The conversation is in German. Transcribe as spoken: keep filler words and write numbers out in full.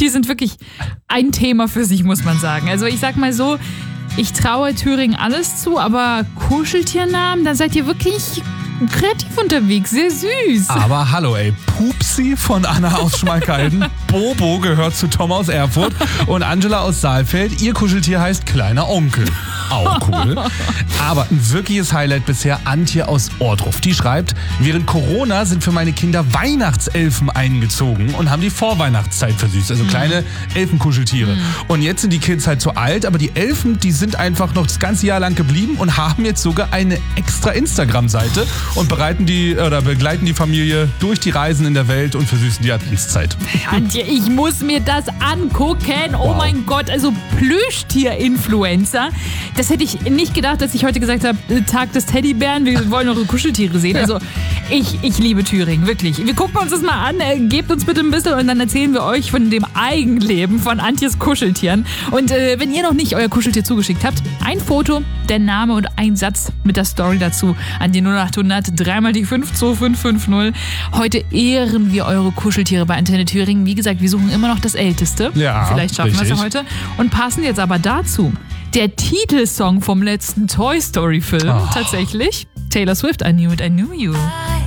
Die sind wirklich ein Thema für sich, muss man sagen. Also ich sag mal so, ich traue Thüringen alles zu, aber Kuscheltiernamen, da seid ihr wirklich kreativ unterwegs, sehr süß. Aber hallo ey, Pupsi von Anna aus Schmalkalden, Bobo gehört zu Tom aus Erfurt und Angela aus Saalfeld. Ihr Kuscheltier heißt Kleiner Onkel. Auch cool. Aber ein wirkliches Highlight bisher Antje aus Ohrdruf. Die schreibt, während Corona sind für meine Kinder Weihnachtselfen eingezogen und haben die Vorweihnachtszeit versüßt. Also kleine Elfenkuscheltiere. Und jetzt sind die Kids halt zu alt, aber die Elfen, die sind einfach noch das ganze Jahr lang geblieben und haben jetzt sogar eine extra Instagram-Seite und bereiten die oder begleiten die Familie durch die Reisen in der Welt und versüßen die Adventszeit. Antje, ich muss mir das angucken. Oh Wow. mein Gott, also Plüschtier-Influencer. Das hätte ich nicht gedacht, dass ich heute gesagt habe, Tag des Teddybären, wir wollen eure Kuscheltiere sehen. Also ich, ich liebe Thüringen, wirklich. Wir gucken uns das mal an, äh, gebt uns bitte ein bisschen und dann erzählen wir euch von dem Eigenleben von Antjes Kuscheltieren. Und äh, wenn ihr noch nicht euer Kuscheltier zugeschickt habt, ein Foto, der Name und ein Satz mit der Story dazu an die null acht hundert drei mal die fünf zwei fünf fünf null. Heute ehren wir eure Kuscheltiere bei Antenne Thüringen. Wie gesagt, wir suchen immer noch das Älteste. Ja, Vielleicht schaffen wir es ja richtig. heute. Und passen jetzt aber dazu der Titelsong vom letzten Toy Story Film Oh. tatsächlich. Taylor Swift, I Knew It, I Knew You.